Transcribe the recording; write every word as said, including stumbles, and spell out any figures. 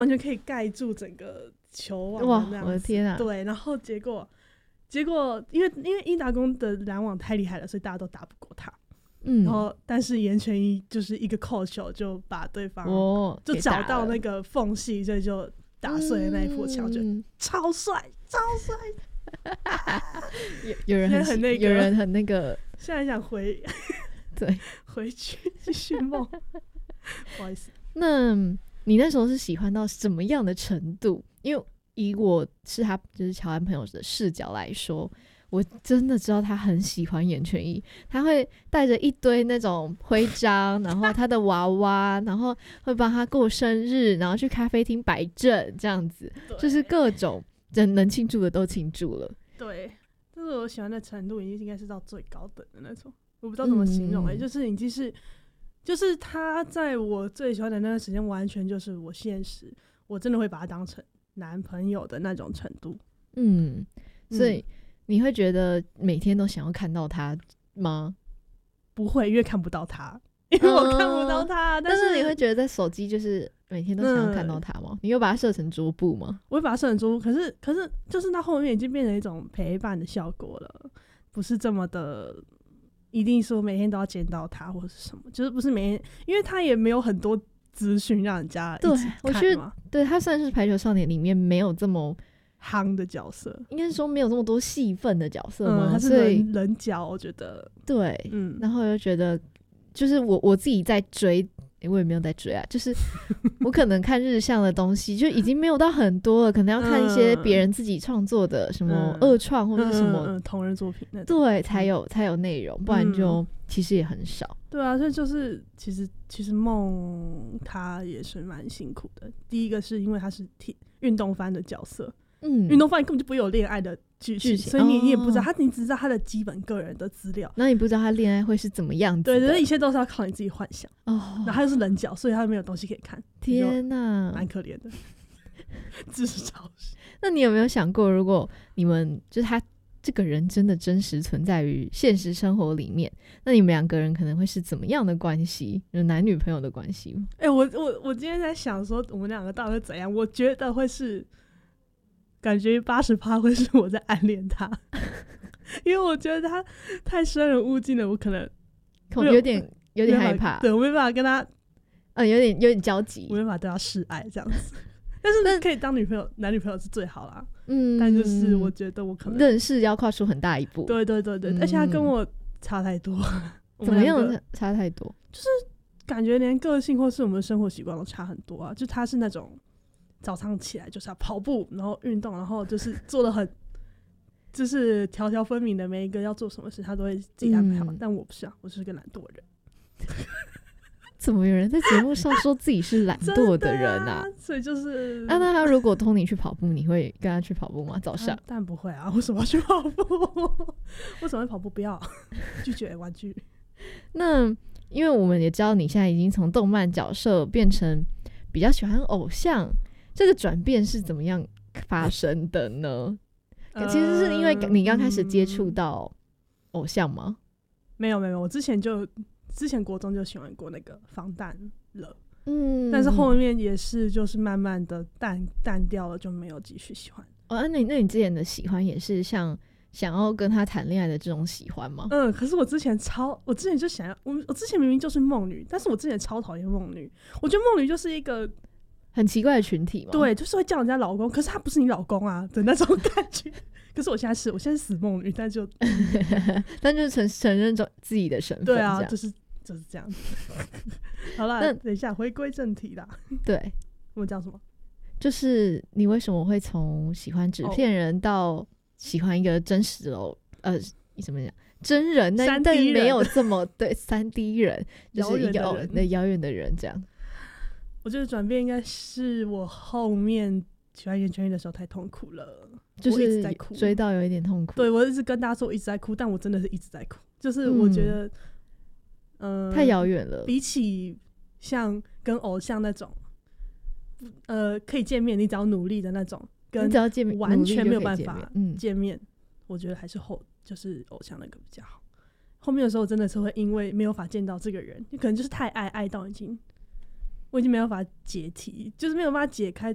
完全可以盖住整个球网哇的那样子。 我的天啊！ 对，然后结果结果因为因为伊达宫的拦网太厉害了，所以大家都打不过他。 嗯， 然后但是岩泉一就是一个扣球就把对方、 哦、 就找到那个缝隙，所以就打碎了那一幅墙，就嗯、 超帅超帅。 有有人 很, 很那个有人很那个， 现在想回对回去继续梦。不好意思。 那你那时候是喜欢到什么样的程度？因为以我是他就是乔安朋友的视角来说，我真的知道他很喜欢岩泉一，他会带着一堆那种徽章，然后他的娃娃，然后会帮他过生日，然后去咖啡厅摆阵这样子，就是各种人能庆祝的都庆祝了。 对，就是我喜欢的程度已经应该是到最高等的那种，我不知道怎么形容哎、欸嗯，就是已经是，就是他在我最喜欢的那段时间，完全就是我现实，我真的会把他当成男朋友的那种程度。 嗯，所以你会觉得每天都想要看到他吗？ 不会，因为看不到他，因为我看不到他。 嗯、 但是你会觉得在手机就是每天都想要看到他吗？嗯、你有把它设成桌布吗？ 我会把它设成桌布，可是可是就是它后面已经变成一种陪伴的效果了，不是这么的一定说每天都要见到他或是什么，就是不是每天，因为他也没有很多资讯让人家一起看嘛。 对，我觉得对他算是排球少年里面没有这么夯的角色， 应该是说没有这么多戏份的角色吗？ 嗯、他是人人角，我觉得对， 嗯， 然后又觉得就是我我自己在追。欸、我也没有在追啊，就是我可能看日向的东西就已经没有到很多了，可能要看一些别人自己创作的什么二创或者什么、 嗯嗯嗯、同人作品那种， 对，才有、嗯、才有内容，不然就其实也很少。 对啊，所以就是其实其实梦他也是蛮辛苦的。第一个是因为他是运动番的角色，嗯，运动番根本就不会有恋爱的剧情，所以你你也不知道他，你只知道他的基本个人的资料， 那你不知道他恋爱会是怎么样子的。 对，这一切都是要靠你自己幻想哦。然后他又是人角，所以他没有东西可以看。 天哪， 蛮可怜的，自嘲。 那你有没有想过，如果你们就是他这个人真的真实存在于现实生活里面，那你们两个人可能会是怎么样的关系？有男女朋友的关系吗？ 哎、欸，我我我今天在想说，我们两个到底会怎样？我觉得会是。感觉八十趴会是我在暗恋他，因为我觉得他太生人勿近了，我可能有点有点害怕， 对，我没办法跟他， 嗯，有点有点交集， 我没办法对他示爱这样子。但是可以当女朋友，男女朋友是最好啦。嗯，但就是我觉得我可能认识要跨出很大一步。 对对对对，嗯、而且他跟我差太多， 怎么样差太多？ 就是感觉连个性或是我们的生活习惯都差很多啊。就他是那种。早上起来就是要跑步，然后运动，然后就是做的很，就是条条分明的，每一个要做什么事他都会自己安排好。嗯、但我不是啊，我是个懒惰人。 怎么有人在节目上说自己是懒惰的人啊？ 啊所以就是啊，那他如果托你去跑步，你会跟他去跑步吗？早上？ 当然不会啊，为什么要去跑步？为什么要跑步？不要拒绝玩具。 那因为我们也知道你现在已经从动漫角色变成比较喜欢偶像。这个转变是怎么样发生的呢？呃、其实是因为你刚开始接触到偶像吗？ 嗯、没有没有，我之前就之前国中就喜欢过那个防弹了，嗯，但是后面也是就是慢慢的淡淡掉了，就没有继续喜欢。 哦，那你那你之前的喜欢也是像想要跟他谈恋爱的这种喜欢吗？ 嗯，可是我之前超，我之前就想要，我我之前明明就是梦女，但是我之前超讨厌梦女，我觉得梦女就是一个。 很奇怪的群体嘛， 对，就是会叫人家老公，可是他不是你老公啊的那种感觉。可是我现在是，我现在是死梦女，但就， 但就是承承认自己的身份， 对啊，就是就是这样子。好啦，那等一下回归正题啦。 对， 我们讲什么？ 就是你为什么会从喜欢纸片人到喜欢一个真实的偶，呃，怎么讲？真人，但但没有这么对三 D 人，就是一个偶对遥远的人这样。 我觉得转变应该是我后面喜欢岩泉一的时候太痛苦了， 就是我一直在哭， 追到有一点痛苦。 对，我一直跟大家说我一直在哭，但我真的是一直在哭。就是我觉得，嗯，呃、 太遥远了。 比起像跟偶像那种，呃，可以见面，你只要努力的那种，跟只要见面完全没有办法见面， 见面、嗯、我觉得还是后就是偶像那个比较好。后面的时候真的是会因为没有法见到这个人，你可能就是太爱爱到已经。我已经没有办法解题，就是没有办法解开